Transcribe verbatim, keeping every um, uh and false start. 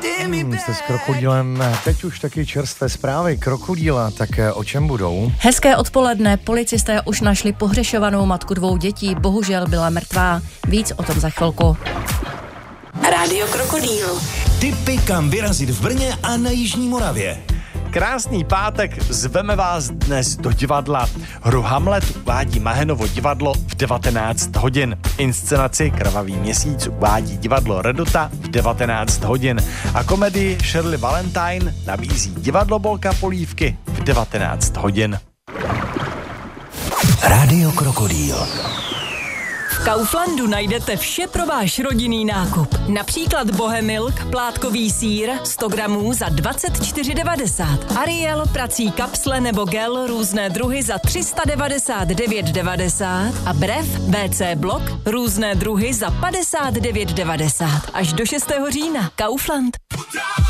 Hmm, jste s krokodýlem, teď už taky čerstvé zprávy krokodýla, tak o čem budou? Hezké odpoledne, policisté už našli pohřešovanou matku dvou dětí, bohužel byla mrtvá. Víc o tom za chvilku. Rádio Krokodýl. Tipy, kam vyrazit v Brně a na Jižní Moravě. Krásný pátek, zveme vás dnes do divadla. Hru Hamlet uvádí Mahenovo divadlo v devatenáct hodin. Inscenaci Krvavý měsíc uvádí divadlo Redota v devatenáct hodin. A komedii Shirley Valentine nabízí divadlo Bolka Polívky v devatenáct hodin. Rádio Krokodýl. V Kauflandu najdete vše pro váš rodinný nákup. Například Bohemilk, plátkový sýr, sto gramů za dvacet čtyři devadesát. Ariel, prací kapsle nebo gel, různé druhy za tři sta devadesát devět devadesát. A Brev, W C blok, různé druhy za padesát devět devadesát. Až do šestého října. Kaufland.